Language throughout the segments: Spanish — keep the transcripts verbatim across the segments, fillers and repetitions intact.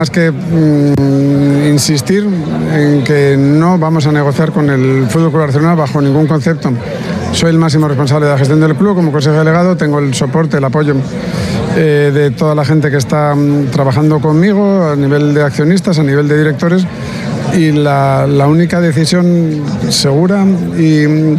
Más que mmm, insistir en que no vamos a negociar con el F C Barcelona bajo ningún concepto. Soy el máximo responsable de la gestión del club como consejero delegado, tengo el soporte, el apoyo eh, de toda la gente que está mmm, trabajando conmigo a nivel de accionistas, a nivel de directores, y la, la única decisión segura y,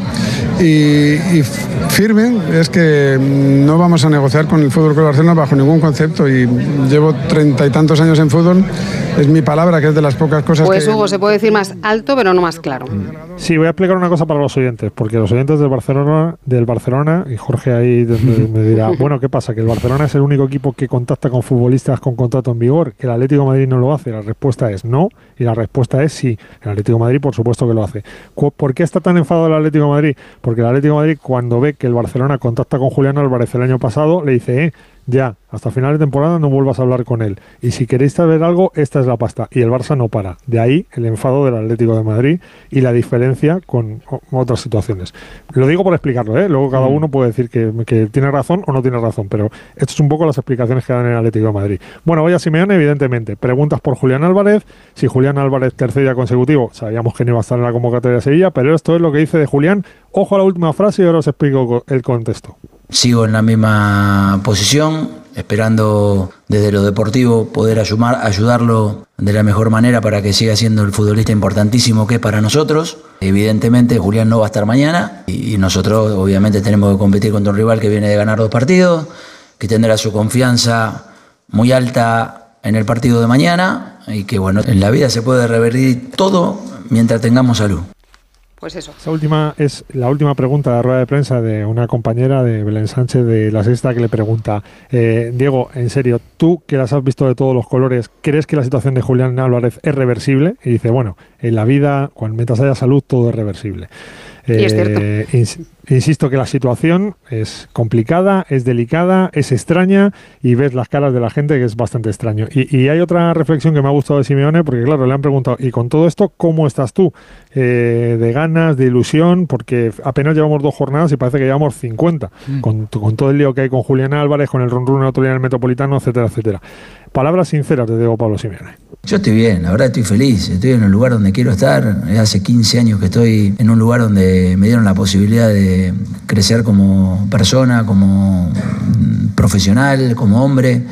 y, y firme es que no vamos a negociar con el F C Barcelona bajo ningún concepto, y llevo treinta y tantos años en fútbol, es mi palabra, que es de las pocas cosas pues, que... Hugo, se puede decir más alto pero no más claro. Sí, voy a explicar una cosa para los oyentes, porque los oyentes del Barcelona, del Barcelona y Jorge ahí me dirá, bueno, ¿qué pasa? ¿Que el Barcelona es el único equipo que contacta con futbolistas con contrato en vigor? ¿Que el Atlético de Madrid no lo hace? La respuesta es no, y la respuesta es sí. El Atlético de Madrid, por supuesto que lo hace. ¿Por qué está tan enfadado el Atlético de Madrid? Porque el Atlético de Madrid, cuando ve que el Barcelona contacta con Julián Álvarez el año pasado, le dice, eh, ya, hasta final de temporada no vuelvas a hablar con él. Y si queréis saber algo, esta es la pasta. Y el Barça no para. De ahí el enfado del Atlético de Madrid y la diferencia con otras situaciones. Lo digo por explicarlo, ¿eh? Luego cada uno puede decir que, que tiene razón o no tiene razón, pero esto es un poco las explicaciones que dan en el Atlético de Madrid. Bueno, voy a Simeone, evidentemente. Preguntas por Julián Álvarez. Si Julián Álvarez, tercer día consecutivo, sabíamos que no iba a estar en la convocatoria de Sevilla, pero esto es lo que dice de Julián. Ojo a la última frase y ahora os explico el contexto. Sigo en la misma posición, esperando desde lo deportivo poder ayudar, ayudarlo de la mejor manera para que siga siendo el futbolista importantísimo que es para nosotros. Evidentemente Julián no va a estar mañana y nosotros obviamente tenemos que competir contra un rival que viene de ganar dos partidos, que tendrá su confianza muy alta en el partido de mañana y que bueno, en la vida se puede revertir todo mientras tengamos salud. Pues eso. Esa última es la última pregunta de la rueda de prensa de una compañera de Belén Sánchez de La Sexta, que le pregunta, eh, Diego, en serio, tú que las has visto de todos los colores, ¿crees que la situación de Julián Álvarez es reversible? Y dice, bueno, en la vida, cuando mientras haya salud, todo es reversible. Eh, y es cierto. Ins insisto que la situación es complicada, es delicada, es extraña y ves las caras de la gente que es bastante extraño. Y, y hay otra reflexión que me ha gustado de Simeone, porque claro, le han preguntado, y con todo esto, ¿cómo estás tú? Eh, de ganas, de ilusión, porque apenas llevamos dos jornadas y parece que llevamos cincuenta, mm. con, con todo el lío que hay con Julián Álvarez, con el run run otro día en el Metropolitano, etcétera, etcétera. Palabras sinceras de Diego Pablo Simeone. Yo estoy bien, la verdad estoy feliz, estoy en el lugar donde quiero estar. Hace quince años que estoy en un lugar donde me dieron la posibilidad de crecer como persona, como profesional, como hombre,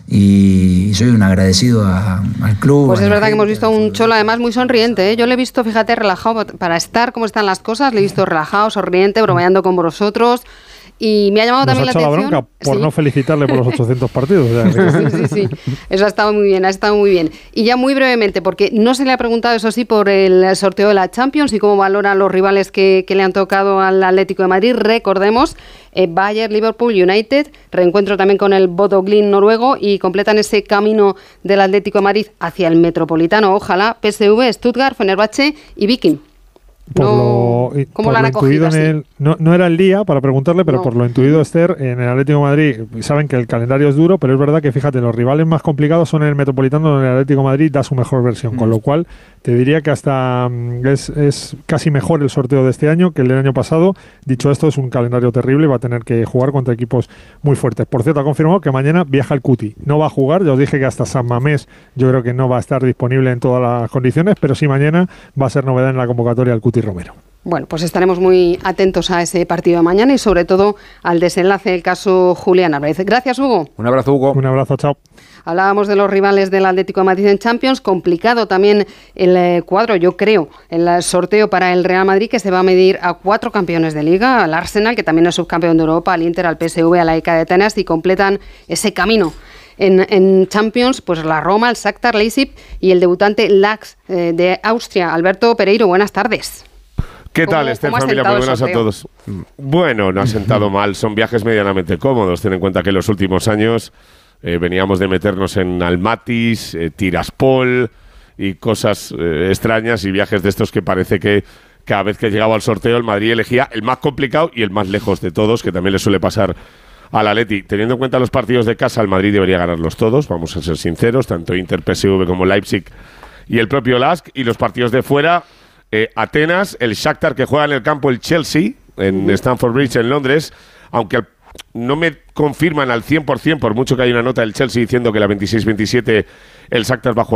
y soy un agradecido a, al club. Pues es verdad gente, que hemos visto a un Cholo además muy sonriente, ¿eh? Yo le he visto, fíjate, relajado para estar como están las cosas, le he visto relajado, sonriente, bromeando con vosotros. Y me ha llamado Nos también ha la atención. La bronca por sí. no felicitarle por los ochocientos partidos. O sea, sí, sí, sí. Eso ha estado muy bien, ha estado muy bien. Y ya muy brevemente, porque no se le ha preguntado, eso sí, por el sorteo de la Champions y cómo valora los rivales que, que le han tocado al Atlético de Madrid. Recordemos, eh, Bayern, Liverpool, United, reencuentro también con el Bodo Glimt noruego y completan ese camino del Atlético de Madrid hacia el Metropolitano. Ojalá P S V, Stuttgart, Fenerbahce y Viking. Por no, lo, ¿cómo por lo han lo intuido acogido, en el, no, no era el día para preguntarle, pero no. por lo intuido, Esther, en el Atlético de Madrid saben que el calendario es duro, pero es verdad que, fíjate, los rivales más complicados son en el Metropolitano, donde el Atlético de Madrid da su mejor versión, mm. con lo cual te diría que hasta es, es casi mejor el sorteo de este año que el del año pasado. Dicho esto, es un calendario terrible y va a tener que jugar contra equipos muy fuertes. Por cierto, ha confirmado que mañana viaja el Cuti. No va a jugar, ya os dije que hasta San Mamés yo creo que no va a estar disponible en todas las condiciones, pero sí mañana va a ser novedad en la convocatoria el Cuti Romero. Bueno, pues estaremos muy atentos a ese partido de mañana y sobre todo al desenlace del caso Julián Álvarez. Gracias, Hugo. Un abrazo, Hugo. Un abrazo, chao. Hablábamos de los rivales del Atlético de Madrid en Champions. Complicado también el eh, cuadro, yo creo, el sorteo para el Real Madrid, que se va a medir a cuatro campeones de Liga, al Arsenal, que también es subcampeón de Europa, al Inter, al P S V, a la E C A de Atenas, y completan ese camino en, en Champions, pues la Roma, el Shakhtar, Leipzig y el debutante Lax eh, de Austria. Alberto Pereiro, buenas tardes. ¿Qué tal, Esther, familia? Muy buenas a todos. Bueno, no ha sentado mal. Son viajes medianamente cómodos. Ten en cuenta que en los últimos años eh, veníamos de meternos en Almatis, eh, Tiraspol y cosas eh, extrañas y viajes de estos que parece que cada vez que llegaba al sorteo el Madrid elegía el más complicado y el más lejos de todos, que también le suele pasar al Atleti. Teniendo en cuenta los partidos de casa, el Madrid debería ganarlos todos, vamos a ser sinceros, tanto Inter, P S V como Leipzig y el propio Lask. Y los partidos de fuera, Eh, Atenas, el Shakhtar, que juega en el campo el Chelsea, en Stamford Bridge en Londres, aunque al, no me confirman al cien por ciento, por mucho que haya una nota del Chelsea diciendo que la veintiséis veintisiete el Shakhtar va a jugar